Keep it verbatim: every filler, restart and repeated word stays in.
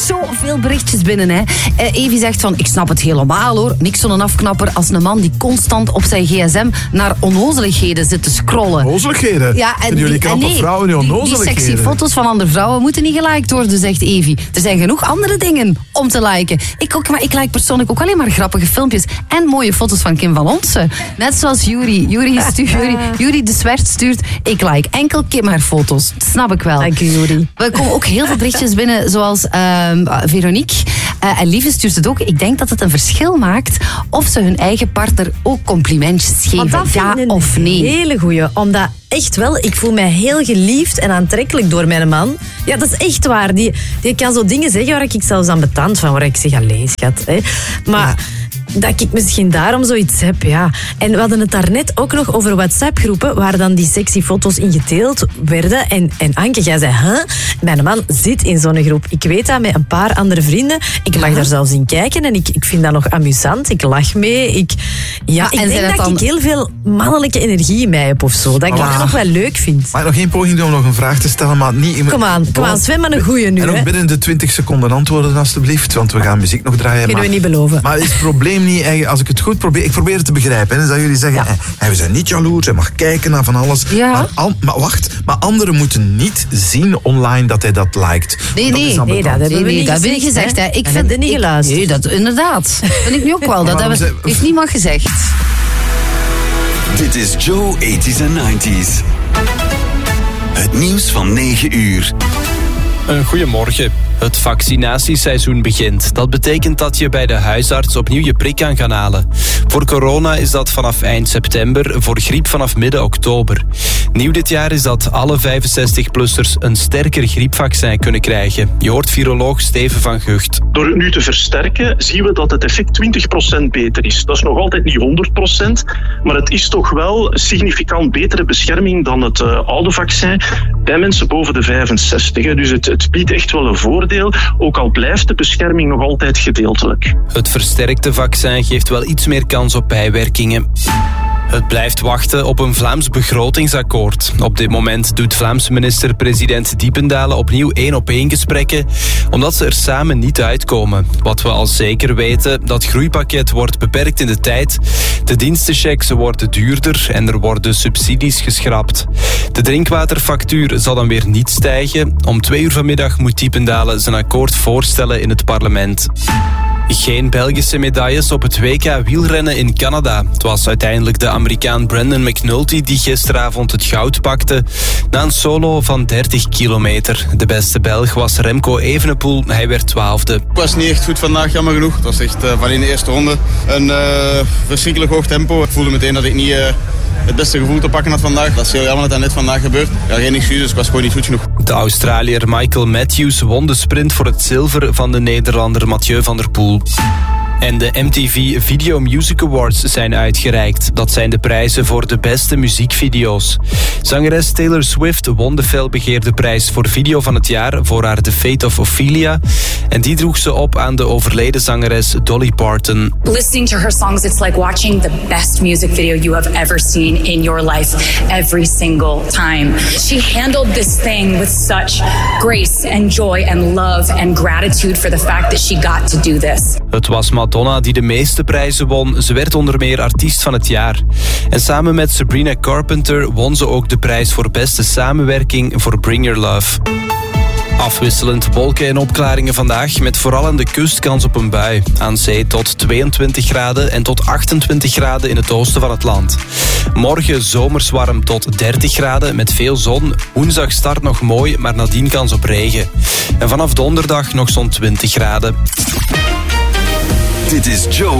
zoveel berichtjes binnen. Hè. Uh, Evi zegt van, ik snap het helemaal hoor. Niks zo'n afknapper als een man die constant op zijn gsm naar onnozeligheden zit te scrollen. Onnozeligheden? Ja, en en jullie knappe nee, vrouwen die onnozeligheden? Die sexy foto's van andere vrouwen moeten niet geliked worden, zegt Evi. Er zijn genoeg andere dingen om te liken. Ik ook, maar ik like persoonlijk ook alleen maar grappige filmpjes en mooie foto's van Kim van Onsen. Net zoals Juri. Juri, stuur, Juri, Juri de Zwert stuurt, ik like enkel Kim haar foto's. Dat snap ik wel. Dank u, Juri. We komen ook heel veel berichtjes binnen, zoals uh, Veronique. Uh, en Lieve stuurt het ook. Ik denk dat het een verschil maakt of ze hun eigen partner ook complimentjes geven. Dat ja vind ik of nee. Een hele goeie. Omdat echt wel, ik voel mij heel geliefd en aantrekkelijk door mijn man. Ja, dat is echt waar. Die, die kan zo dingen zeggen waar ik zelfs aan betand van, waar ik zeg, allee, schat. Hè. Maar... Ja. Dat ik misschien daarom zoiets heb, ja. En we hadden het daarnet ook nog over WhatsApp-groepen waar dan die sexy foto's in gedeeld werden. En, en Anke, jij zei, huh? Mijn man zit in zo'n groep. Ik weet dat met een paar andere vrienden. Ik mag ja. daar zelfs in kijken en ik, ik vind dat nog amusant. Ik lach mee. Ik, ja, maar, ik en denk dat dan... ik heel veel mannelijke energie in mij heb of zo. Dat ik ja. dat nog wel leuk vind. Maar nog één poging doen om nog een vraag te stellen, maar niet... Kom aan, kom aan, Sven, maar een goeie nu. En ook hè. binnen de twintig seconden antwoorden, alstublieft, want we gaan muziek nog draaien. Kunnen maar, we niet beloven. Maar is het probleem niet, eigenlijk, als ik het goed probeer... Ik probeer het te begrijpen, hè, is dat jullie zeggen, ja. hey, we zijn niet jaloers, hij mag kijken naar van alles. Ja. Maar, an, maar wacht, maar anderen moeten niet zien online dat hij dat liked. Nee, dat nee, is nee, dat hebben we niet gezegd. Dat gezegd hè. Ik dat vind heb je niet ik, geluisterd. Nee, dat, inderdaad. Dat vind ik nu ook wel. Dat hebben, ze... heeft niemand gezegd. Dit is Joe eighties en nineties. Het nieuws van negen uur. Uh, goedemorgen. Het vaccinatieseizoen begint. Dat betekent dat je bij de huisarts opnieuw je prik kan gaan halen. Voor corona is dat vanaf eind september, voor griep vanaf midden oktober. Nieuw dit jaar is dat alle vijfenzestig-plussers een sterker griepvaccin kunnen krijgen. Je hoort viroloog Steven van Gucht. Door het nu te versterken zien we dat het effect twintig procent beter is. Dat is nog altijd niet honderd procent, maar het is toch wel significant betere bescherming dan het uh, oude vaccin bij mensen boven de vijfenzestig. Dus het, het biedt echt wel een voordeel, ook al blijft de bescherming nog altijd gedeeltelijk. Het versterkte vaccin geeft wel iets meer kans op bijwerkingen. Het blijft wachten op een Vlaams begrotingsakkoord. Op dit moment doet Vlaamse minister-president Diependalen opnieuw één-op-één gesprekken, omdat ze er samen niet uitkomen. Wat we al zeker weten, dat groeipakket wordt beperkt in de tijd. De dienstenchecks worden duurder en er worden subsidies geschrapt. De drinkwaterfactuur zal dan weer niet stijgen. Om twee uur vanmiddag moet Diependalen zijn akkoord voorstellen in het parlement. Geen Belgische medailles op het W K wielrennen in Canada. Het was uiteindelijk de Amerikaan Brandon McNulty die gisteravond het goud pakte na een solo van dertig kilometer. De beste Belg was Remco Evenepoel, hij werd twaalfde. Ik was niet echt goed vandaag, jammer genoeg. Het was echt uh, van in de eerste ronde een uh, verschrikkelijk hoog tempo. Ik voelde meteen dat ik niet... Uh, het beste gevoel te pakken had vandaag. Dat is heel jammer dat dat net vandaag gebeurt. Ja, geen excuses, ik was gewoon niet goed genoeg. De Australiër Michael Matthews won de sprint voor het zilver van de Nederlander Mathieu van der Poel. En de M T V Video Music Awards zijn uitgereikt. Dat zijn de prijzen voor de beste muziekvideo's. Zangeres Taylor Swift won de felbegeerde prijs voor video van het jaar voor haar The Fate of Ophelia. En die droeg ze op aan de overleden zangeres Dolly Parton. Listening to her songs, it's like watching the best music video you have ever seen in your life every single time. She handled this thing with such grace and joy and love and gratitude for the fact that she got to do this. Het was Madonna die de meeste prijzen won. Ze werd onder meer artiest van het jaar. En samen met Sabrina Carpenter won ze ook de prijs voor beste samenwerking voor Bring Your Love. Afwisselend wolken en opklaringen vandaag, met vooral aan de kust kans op een bui. Aan zee tot tweeëntwintig graden en tot achtentwintig graden in het oosten van het land. Morgen zomers warm tot dertig graden met veel zon. Woensdag start nog mooi, maar nadien kans op regen. En vanaf donderdag nog zo'n twintig graden. Dit is Joe